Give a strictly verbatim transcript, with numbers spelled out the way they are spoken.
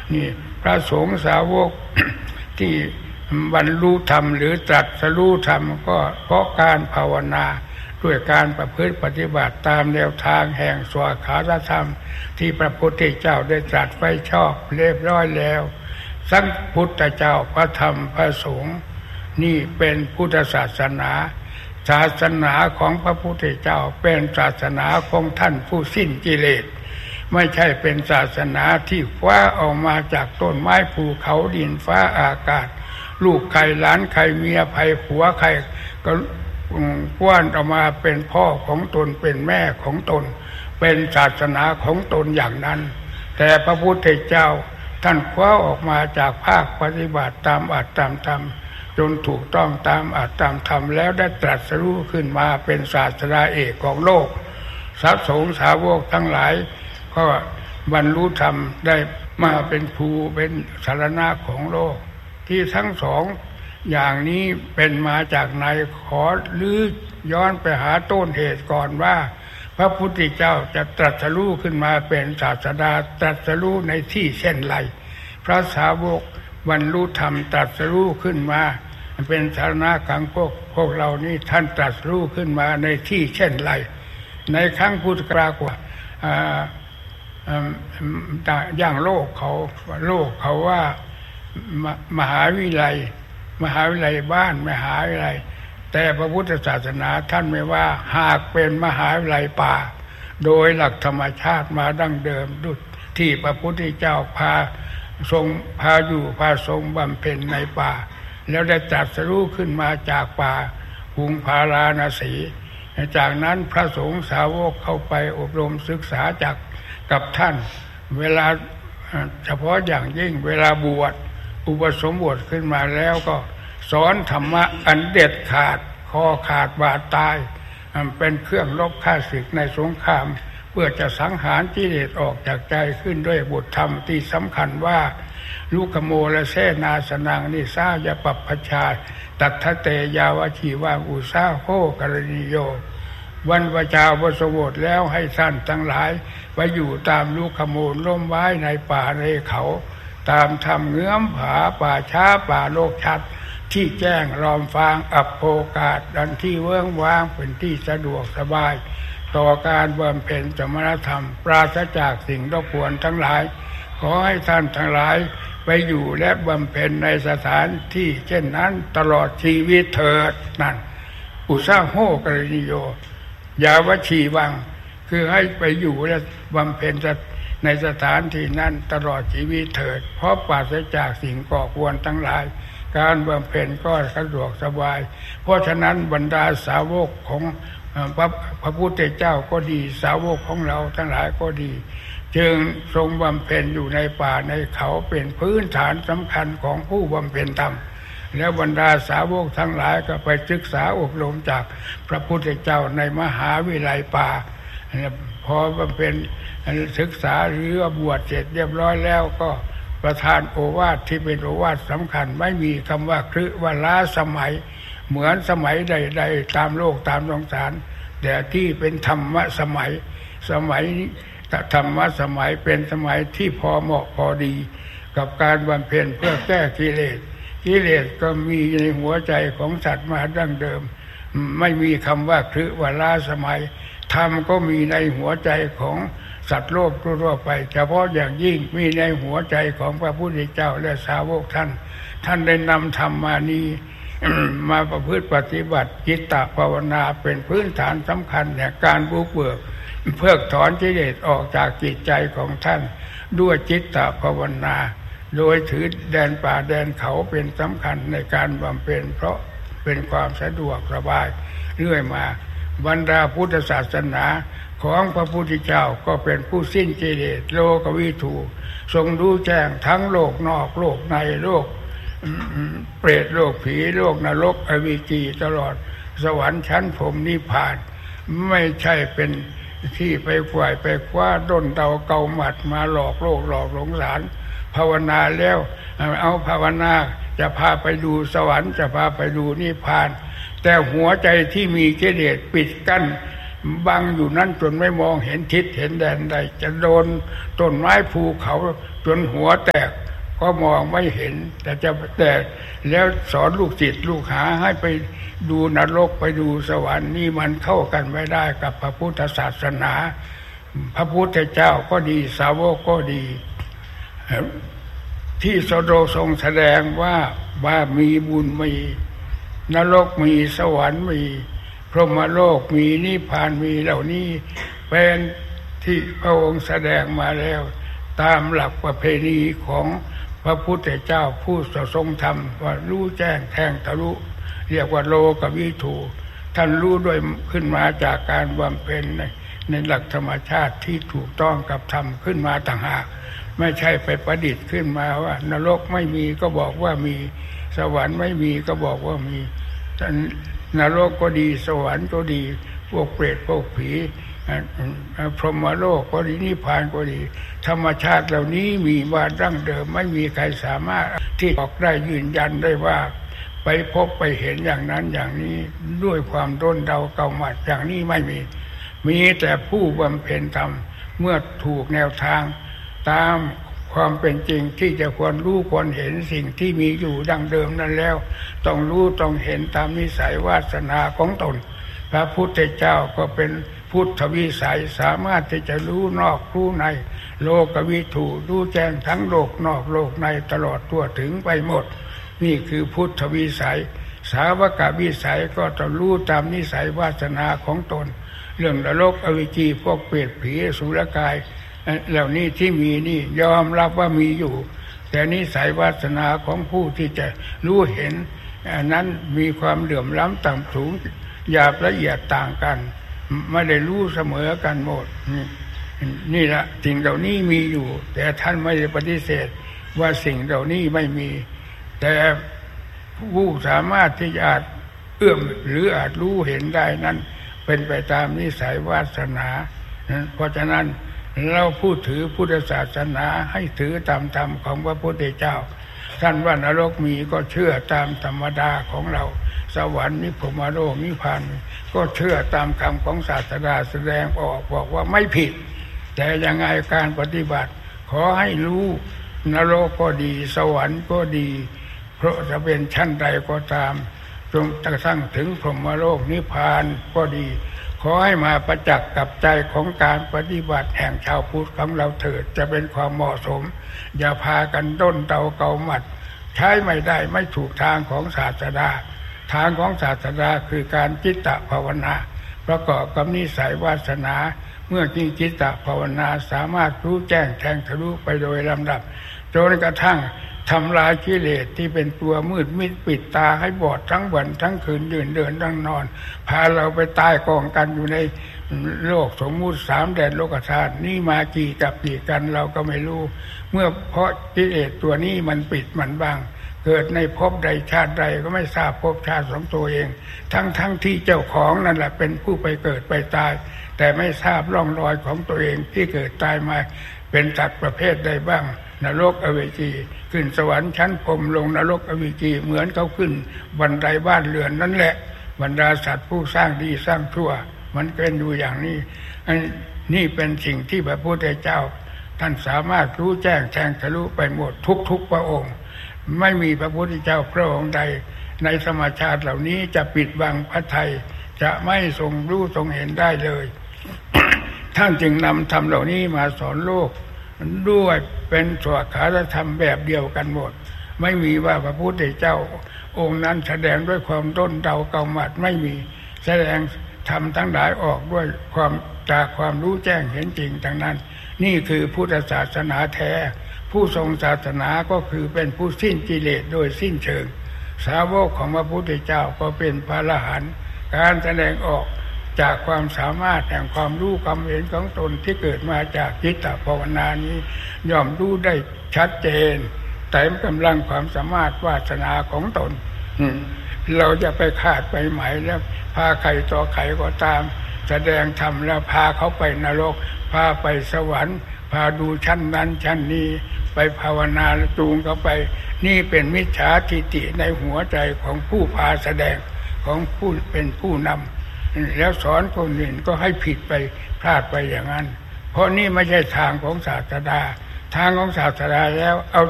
นี่พระสงฆ์สาวก ที่บรรลุธรรมหรือตรัสรู้ธรรมก็เพราะการภาวนาด้วยการประพฤติปฏิบัติตามแนวทางแห่งสวขาตธรรมที่พระพุทธเจ้าได้ตรัสไว้ชอบเรียบร้อยแล้วสังพุทธเจ้าพระธรรมพระสงฆ์นี่เป็นพุทธศาสนาศาสนาของพระพุทธเจ้าเป็นศาสนาของท่านผู้สิ้นกิเลสไม่ใช่เป็นศาสนาที่ฟ้าออกมาจากต้นไม้ภูเขาดินฟ้าอากาศลูกใครหลานใครเมียใครผัวใครก็กว้านออกมาเป็นพ่อของตนเป็นแม่ของตนเป็นศาสนาของตนอย่างนั้นแต่พระพุทธเจ้าท่านคว้าออกมาจากภาคปฏิบัติตามอัตตามธรรมจนถูกต้องตามอัตตามธรรมแล้วได้ตรัสรู้ขึ้นมาเป็นศาสดาเอกของโลกพระสงฆ์สาวกทั้งหลายก็บรรลุธรรมได้มาเป็นครูเป็นสารณะของโลกที่ทั้งสองอย่างนี้เป็นมาจากไหนขอลื้อย้อนไปหาต้นเหตุก่อนว่าพระพุทธเจ้าจะตรัสรู้ขึ้นมาเป็นศาสดาตรัสรู้ในที่เช่นไรพระสาวกบรรลุธรรมตรัสรู้ขึ้นมาเป็นสารณะของพวกพวกเรานี่ท่านตรัสรู้ขึ้นมาในที่เช่นไรในครั้งพุทธกาลกว่าอย่างโลกเขาโลกเขาว่ามหาวิทยาลัยมหาวิทยาลัยบ้านมหาวิทยาลัยแต่พระพุทธศาสนาท่านไม่ว่าหากเป็นมหาวิทยาลัยป่าโดยหลักธรรมชาติมาดั้งเดิมดุจที่พระพุทธเจ้าพาทรงพาอยู่พาทรงบำเพ็ญในป่าแล้วได้ตรัสรู้ขึ้นมาจากป่าหุงพาราณสีจากนั้นพระสงฆ์สาวกเข้าไปอบรมศึกษาจากกับท่านเวลาเฉพาะอย่างยิ่งเวลาบวชอุปสมบทขึ้นมาแล้วก็สอนธรรมะอันเด็ดขาดคอขาดบาดตายเป็นเครื่องลบฆ่าศึกในสงครามเพื่อจะสังหารกิเลสออกจากใจขึ้นด้วยบทธรรมที่สำคัญว่าลูกโมและเสนาสนังนิสายาปัปพชาตัทเตยาวชีวาอุสาโหกรณิโยวันวจาอุปสมบทแล้วให้ท่านทั้งหลายไปอยู่ตามลูกโมลล้มไว้ในป่าในเขาตามทำเงื้อมผาป่าช้าป่าโลกชัดที่แจ้งรอมฟางอัปโภกาศดันที่เวิ้งว้างเป็นที่สะดวกสบายต่อการบำเพ็ญสมณธรรมปราศจากสิ่งรบกวนทั้งหลายขอให้ท่านทั้งหลายไปอยู่และบำเพ็ญในสถานที่เช่นนั้นตลอดชีวิตเถิดนั่นอุสาโหกรณิโยยาวชีวังคือให้ไปอยู่และบำเพ็ญในสถานที่นั้นตลอดชีวิตเถิดเพราะปราศจากสิ่งก่อกวนทั้งหลายการบำเพ็ญก็สะดวกสบายเพราะฉะนั้นบรรดาสาวกของพระพระพุทธเจ้าก็ดีสาวกของเราทั้งหลายก็ดีจึงทรงบำเพ็ญอยู่ในป่าในเขาเป็นพื้นฐานสำคัญของผู้บำเพ็ญธรรมแล้วบรรดาสาวกทั้งหลายก็ไปศึกษาอบรมจากพระพุทธเจ้าในมหาวิทยาลัยป่าพอบำเพ็ญศึกษาหรือบวชเสร็จเรียบร้อยแล้วก็ประทานโอวาทที่เป็นโอวาทสำคัญไม่มีคำว่าครึว่าล้าสมัยเหมือนสมัยใดๆตามโลกตามสงสารแต่ที่เป็นธรรมะสมัยสมัยธรรมะสมัยเป็นสมัยที่พอเหมาะพอดีกับการบำเพ็ญเพื่อแก้กิเลสกิเลสก็มีในหัวใจของสัตว์มาดั้งเดิมไม่มีคำว่าครึว่าล้าสมัยธรรมก็มีในหัวใจของสัตว์โลกทั่วไปเฉพาะอย่างยิ่งมีในหัวใจของพระพุทธเจ้าและสาวกท่านท่านได้นำธรรมมานี้มาประพฤติปฏิบัติจิตตภาวนาเป็นพื้นฐานสำคัญในการบุกเบิกเพิกถอนกิเลสออกจากจิตใจของท่านด้วยจิตตภาวนาโดยถือแดนป่าแดนเขาเป็นสำคัญในการบำเพ็ญเพราะเป็นความสะดวกสบายเรื่อยมาบรรดาพุทธศาสนาของพระพุทธเจ้าก็เป็นผู้สิ้นกิเลสโลกวิถูทรงรู้แจ้งทั้งโลกนอกโลกในโลกเปรตโลกผีโลกนรกอวิจีตลอดสวรรค์ชั้นพรหมนิพพานไม่ใช่เป็นที่ไปฝ่ายไปคว้าด้นเดาเกาหมัดมาหลอกโลกหลอกหลงสารภาวนาแล้วเอาภาวนาจะพาไปดูสวรรค์จะพาไปดูนิพพานแต่หัวใจที่มีกิเลสปิดกั้นบังอยู่นั่นจนไม่มองเห็นทิศเห็นแดนใดจะโดนต้นไม้ภูเขาจนหัวแตกก็มองไม่เห็นแต่จะแต่แล้วสอนลูกศิษย์ลูกหาให้ไปดูนรกไปดูสวรรค์นี่มันเข้ากันไม่ได้กับพระพุทธศาสนาพระพุทธเจ้าก็ดีสาวกก็ดีที่สโดทรงแสดงว่าว่ามีบุญมีนรกมีสวรรค์มีพรหมโลกมีนิพพานมีเหล่านี้เป็นที่พระองค์แสดงมาแล้วตามหลักประเพณีของพระพุทธเจ้าผู้ทรงธรรมว่ารู้แจ้งแทงทะลุเรียกว่าโลกวิถูท่านรู้ด้วยขึ้นมาจากการบำเพ็ญในในหลักธรรมชาติที่ถูกต้องกับธรรมขึ้นมาต่างหากไม่ใช่ไปประดิษฐ์ขึ้นมาว่านรกไม่มีก็บอกว่ามีสวรรค์ไม่มีก็บอกว่ามีนรกก็ดีสวรรค์ก็ดีพวกเปรตพวกผีพรหมโลกก็ดีนิพพานก็ดีธรรมชาติเหล่านี้มีมาดั้งเดิมไม่มีใครสามารถที่บอกได้ยืนยันได้ว่าไปพบไปเห็นอย่างนั้นอย่างนี้ด้วยความด้นเดาเกาหมัดอย่างนี้ไม่มีมีแต่ผู้บำเพ็ญธรรมเมื่อถูกแนวทางตามความเป็นจริงที่จะควรรู้ควรเห็นสิ่งที่มีอยู่ดั้งเดิมนั้นแล้วต้องรู้ต้องเห็นตามนิสัยวาสนาของตนพระพุทธเจ้าก็เป็นพุทธวิสัยสามารถที่จะรู้นอกรู้ในโลกวิถูรู้แจ้งทั้งโลกนอกโลกในตลอดทั่วถึงไปหมดนี่คือพุทธวิสัยสาวกวิสัยก็ต้องรู้ตามนิสัยวาสนาของตนเรื่องนรกอวิจีพวกเปรตผีอสุรกายเหล่านี้ที่มีนี่ยอมรับว่ามีอยู่แต่นิสัยวาสนาของผู้ที่จะรู้เห็นนั้นมีความเหลื่อมล้ำต่ำสูงหยาบละเอียดต่างกันไม่ได้รู้เสมอกันหมดนี่นี่ละสิ่งเหล่านี้มีอยู่แต่ท่านไม่ได้ปฏิเสธว่าสิ่งเหล่านี้ไม่มีแต่ผู้สามารถที่จะอาจเอื้อมหรืออาจรู้เห็นได้นั้นเป็นไปตามนิสัยวาสนาเพราะฉะนั้นเราผู้ถือพุทธศาสนาให้ถือตามธรรมของพระพุทธเจ้าท่านว่านรกมีก็เชื่อตามธรรมดาของเราสวรรค์นิพพานโลกนิพพานก็เชื่อตามคำของศาสดาแสดงออกบอกว่าไม่ผิดแต่ยังไงการปฏิบัติขอให้รู้นรกก็ดีสวรรค์ก็ดีเพราะจะเป็นชั้นใดก็ตามจงกระทั่งถึงพรหมโลกนิพพานก็ดีขอให้มาประจักษ์กับใจของการปฏิบัติแห่งชาวพุทธของเราเถิดจะเป็นความเหมาะสมอย่าพากันด้นเตาเกาหมัดใช้ไม่ได้ไม่ถูกทางของศาสดาทางของศาสดาคือการจิตตภาวนาประกอบกับนิสัยวาสนาเมื่อจิตจิตตภาวนาสามารถรู้แจ้งแทงทะลุไปโดยลำดับจนกระทั่งทำลายกิเลสที่เป็นตัวมืดมิดปิดตาให้บอดทั้งวันทั้งคืนยืนเดินนั่งนอนพาเราไปตายกองกันอยู่ในโลกสมมุติสามแดนโลกธาตุนี่มากี่กับกี่กันเราก็ไม่รู้เมื่อเพราะกิเลสตัวนี้มันปิดมันบังเกิดในภพใดชาติใดก็ไม่ทราบภพชาติของตัวเองทั้งทั้งที่เจ้าของนั่นแหละเป็นผู้ไปเกิดไปตายแต่ไม่ทราบร่องรอยของตัวเองที่เกิดตายมาเป็นสัตว์ประเภทใดบ้างนรกอเวจีขึ้นสวรรค์ชั้นพรหมลงนรกอเวจีเหมือนเขาขึ้นบันไดบ้านเรือนนั่นแหละบรรดาสัตว์ผู้สร้างดีสร้างชั่วมันเป็นอยู่อย่างนี้นี่เป็นสิ่งที่พระพุทธเจ้าท่านสามารถรู้แจ้งแทงทะลุไปหมดทุกๆพระองค์ไม่มีพระพุทธเจ้าพระองค์ใดในสมชาติเหล่านี้จะปิดบังพระทัยจะไม่ทรงรู้ทรงเห็นได้เลย ท่านจึงนำธรรมเหล่านี้มาสอนโลกด้วยเป็นสวขาธรรมแบบเดียวกันหมดไม่มีว่าพระพุทธเจ้าองค์นั้นแสดงด้วยความต้นเดาเกาหมัดไม่มีแสดงธรรมทั้งหลายออกด้วยความจากความรู้แจ้งเห็นจริงทั้งนั้นนี่คือพุทธศาสนาแท้ผู้ทรงศาสนาก็คือเป็นผู้สิ้นกิเลสโดยสิ้นเชิงสาวกของพระพุทธเจ้าก็เป็นพระอรหันต์การแสดงออกจากความสามารถแห่งความรู้ความเห็นของตนที่เกิดมาจากจิตตภาวนานี้ย่อมรู้ได้ชัดเจนแต่กำลังความสามารถวาสนาของตนเราจะไปคาดไปหมายแล้วพาใครต่อใครก็ตามแสดงธรรมแล้วพาเขาไปนรกพาไปสวรรค์พาดูชั้นนั้นชั้นนี้ไปภาวนาจูงเขาไปนี่เป็นมิจฉาทิฏฐิในหัวใจของผู้พาแสดงของผู้เป็นผู้นำแล้วสอนคนอื่นก็ให้ผิดไปพลาดไปอย่างนั้นเพราะนี่ไม่ใช่ทางของศาสดาทางของศาสดาแล้วเอา